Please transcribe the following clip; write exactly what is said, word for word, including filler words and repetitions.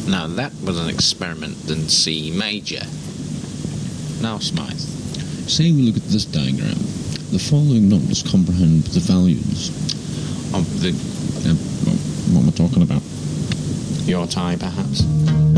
Now, that was an experiment in C major. Now, Smythe. Say we look at this diagram. The following notes comprehend the values Of the... Uh, well, what we're talking about. your tie, perhaps?